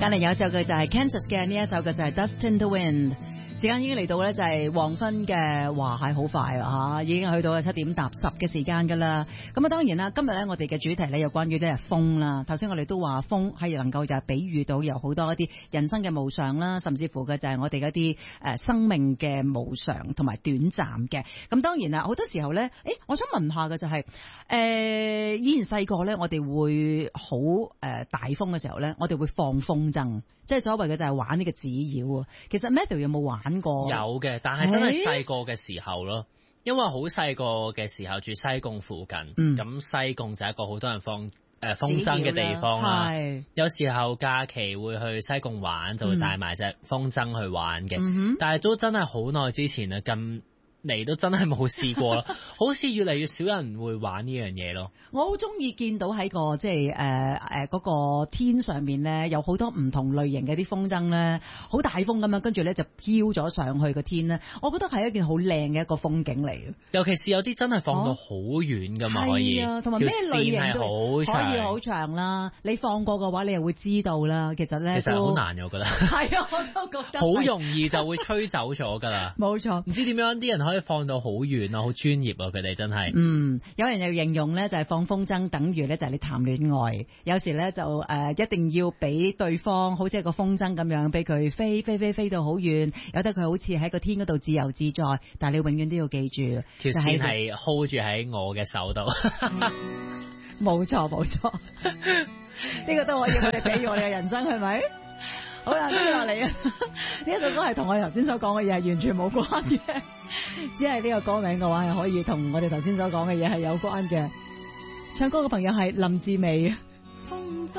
隔籬有首嘅就係 Kansas 嘅，呢一首嘅就係 Dust in the Wind。時間已經嚟到咧，就係黃昏嘅，話係好快啊吓，已經去到7點搭10嘅時間噶啦。咁啊，當然啦，今日咧我哋嘅主題咧有關於咧風啦。頭先我哋都話風係能夠就係比喻到有好多一啲人生嘅無常啦，甚至乎嘅就係我哋一啲生命嘅無常同埋短暫嘅。咁當然啦，好多時候咧，我想問下嘅就係以前細個咧，我哋會好大風嘅時候咧，我哋會放風箏，即係所謂嘅就係玩呢個紙鷂啊。其實 Matthew 有冇玩過？ 有嘅，但係真係細個嘅時候咯，因為好細個嘅時候住西貢附近，咁西貢就係一個好多人放風箏嘅地方啦。有時候假期會去西貢玩，就會帶埋隻風箏去玩嘅。但係都真係好耐之前啦，咁嚟都真係冇試過咯，好似越嚟越少人會玩呢樣嘢咯。我好中意見到喺個即係嗰個天上面咧，有好多唔同類型嘅啲風箏咧，好大風咁樣，跟住咧就飄咗上去個天咧。我覺得係一件好靚嘅一個風景嚟嘅。 尤其是有啲真係放到好遠噶嘛，可以啊， 同埋咩類型都可以好長啦。你放過嘅話，你又會知道啦。其實咧， 其實好難嘅，我覺得。係啊，我都覺得。 好容易就會吹走咗㗎啦。 冇錯， 唔知點樣啲人可以放到好遠啊，好專業啊，佢哋真係。 有人又形容咧，就係放風箏等於咧就係你談戀愛。有時咧就一定要俾對方好似一個風箏咁樣，俾佢飛到好遠，由得佢好似喺個天嗰度自由自在。但係你永遠都要記住， 條線係 hold 住喺我嘅手度。 冇錯冇錯，呢個都可以我哋比喻我哋嘅人生係咪？好啦，跟住落嚟啊！呢一首歌係同我哋頭先所講嘅嘢係完全冇關嘅，只係呢個歌名嘅話係可以同我哋頭先所講嘅嘢係有關嘅。唱歌嘅朋友係林志美。